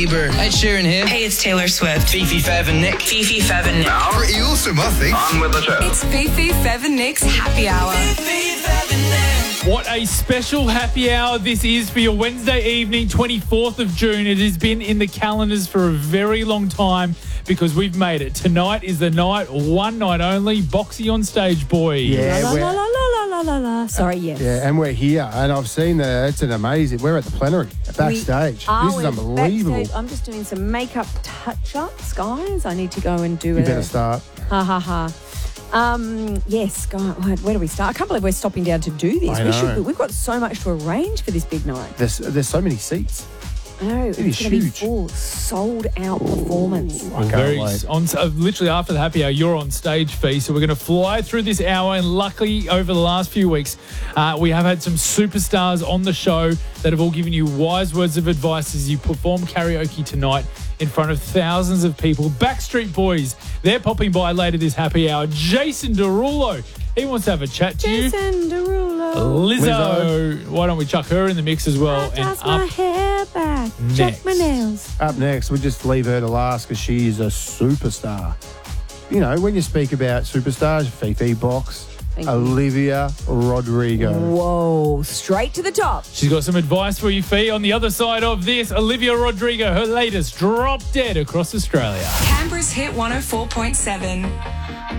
Ed Sheeran here. Hey, it's Taylor Swift. Fifi, Fev and Nick. Fifi, Fev and Nick. Pretty awesome, I think. On with the show. It's Fifi, Fev and Nick's Happy Hour. What a special happy hour this is for your Wednesday evening, 24th of June. It has been in the calendars for a very long time because we've made it. Tonight is the night, one night only, Boxy on stage, boy. Yeah, La la la la la la la. Sorry, yes. yeah, and we're here, and I've seen it's an amazing. We're at the plenary, backstage. This is unbelievable. Backstage. I'm just doing some makeup touch-ups, guys. I need to go and do You better start. Ha ha ha. Yes, God, where do we start? I can't believe we're stopping down to do this. I know. We've got so much to arrange for this big night. There's so many seats. I know. It is It's going to be huge. full, sold-out performance. I can't wait. Literally after the happy hour, you're on stage, Fee. So we're going to fly through this hour. And luckily, over the last few weeks, we have had some superstars on the show that have all given you wise words of advice as you perform karaoke tonight in front of thousands of people. Backstreet Boys, they're popping by later this happy hour. Jason Derulo, he wants to have a chat to you. Jason Derulo. Lizzo, why don't we chuck her in the mix as well? I toss my hair back. next. Chuck my nails. Up next, we just leave her to last because she is a superstar. You know, when you speak about superstars, Fifi Box, Thank you. Olivia Rodrigo. Whoa, straight to the top. She's got some advice for you, Fee. On the other side of this, Olivia Rodrigo, her latest, Drop Dead across Australia. Canberra's Hit 104.7.